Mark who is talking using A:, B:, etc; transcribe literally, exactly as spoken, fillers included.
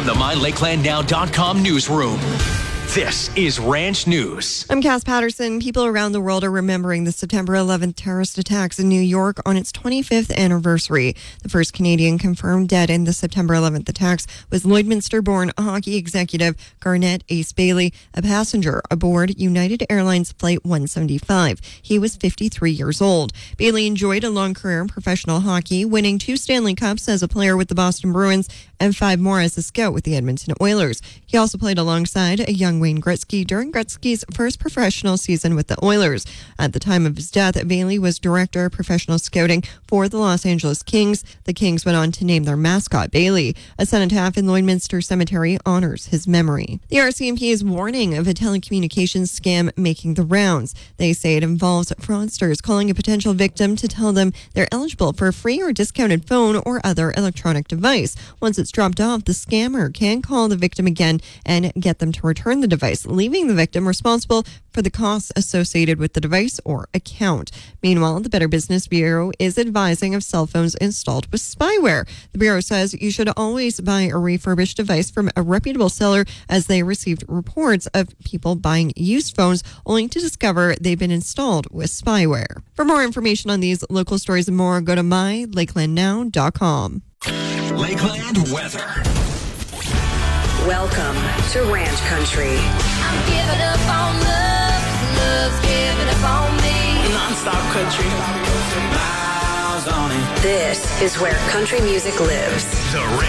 A: the my lakeland now dot com newsroom. This is Ranch News.
B: I'm Cass Patterson. People around the world are remembering the September eleventh terrorist attacks in New York on its twenty-fifth anniversary. The first Canadian confirmed dead in the September eleventh attacks was Lloydminster-born hockey executive Garnett Ace Bailey, a passenger aboard United Airlines Flight one seventy-five. He was fifty-three years old. Bailey enjoyed a long career in professional hockey, winning two Stanley Cups as a player with the Boston Bruins and five more as a scout with the Edmonton Oilers. He also played alongside a young Wayne Gretzky during Gretzky's first professional season with the Oilers. At the time of his death, Bailey was director of professional scouting for the Los Angeles Kings. The Kings went on to name their mascot Bailey. A cenotaph in Lloydminster Cemetery honors his memory. The R C M P is warning of a telecommunications scam making the rounds. They say it involves fraudsters calling a potential victim to tell them they're eligible for a free or discounted phone or other electronic device. Once it's dropped off, the scammer can call the victim again and get them to return the device, leaving the victim responsible for the costs associated with the device or account. Meanwhile, the Better Business Bureau is advising of cell phones installed with spyware. The Bureau says you should always buy a refurbished device from a reputable seller, as they received reports of people buying used phones only to discover they've been installed with spyware. For more information on these local stories and more, go to my lakeland now dot com.
A: Lakeland weather.
C: Welcome to Ranch Country.
D: I'm giving up on love, love's giving up on me.
E: Non-stop country. Miles on it.
C: This is where country music lives.
A: The